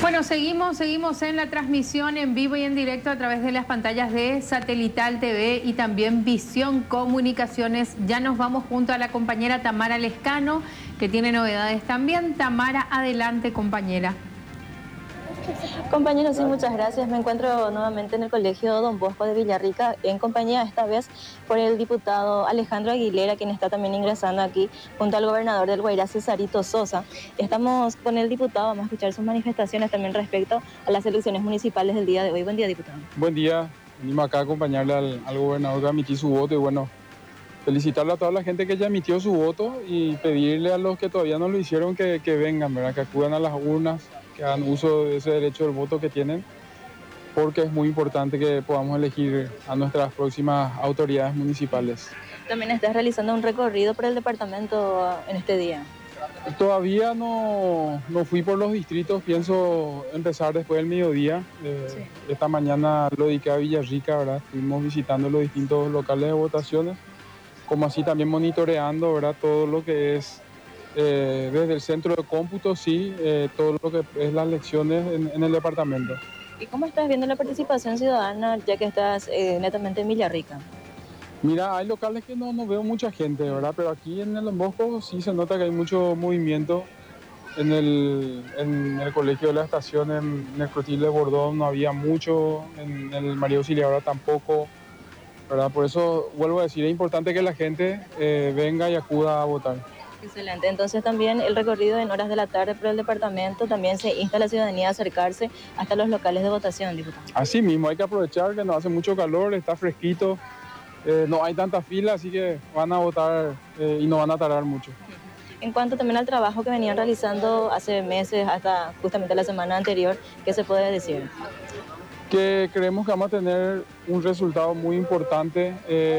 Bueno, seguimos en la transmisión en vivo y en directo a través de las pantallas de Satelital TV y también Visión Comunicaciones. Ya nos vamos junto a la compañera Tamara Lescano, que tiene novedades también. Tamara, adelante, compañera. Compañeros, sí, muchas gracias. Me encuentro nuevamente en el Colegio Don Bosco de Villarrica, en compañía esta vez por el diputado Alejandro Aguilera, quien está también ingresando aquí junto al gobernador del Guairá, Cesarito Sosa. Estamos con el diputado, vamos a escuchar sus manifestaciones también respecto a las elecciones municipales del día de hoy. Buen día, diputado. Buen día, venimos acá a acompañarle al gobernador que emitió su voto y bueno, felicitarle a toda la gente que ya emitió su voto y pedirle a los que todavía no lo hicieron que vengan, ¿verdad? Que acudan a las urnas, que hagan uso de ese derecho del voto que tienen, porque es muy importante que podamos elegir a nuestras próximas autoridades municipales. También estás realizando un recorrido por el departamento en este día. Todavía no fui por los distritos, pienso empezar después del mediodía. Sí. Esta mañana lo dediqué a Villarrica, ¿verdad? Estuvimos visitando los distintos locales de votaciones, como así también monitoreando, ¿verdad? Todo lo que es desde el centro de cómputo, sí, todo lo que es las elecciones en el departamento. ¿Y cómo estás viendo la participación ciudadana ya que estás netamente en Villarrica? Mira, hay locales que no veo mucha gente, ¿verdad? Pero aquí en el Don Bosco sí se nota que hay mucho movimiento. En el Colegio de la Estación, en el Clotilde de Bordón, no había mucho, en el María Auxiliadora tampoco, ¿verdad? Por eso, vuelvo a decir, es importante que la gente venga y acuda a votar. Excelente. Entonces también el recorrido en horas de la tarde por el departamento, también se insta a la ciudadanía a acercarse hasta los locales de votación, diputado. Así mismo, hay que aprovechar que no hace mucho calor, está fresquito, no hay tanta fila, así que van a votar y no van a tardar mucho. En cuanto también al trabajo que venían realizando hace meses hasta justamente la semana anterior, ¿qué se puede decir? Que creemos que vamos a tener un resultado muy importante.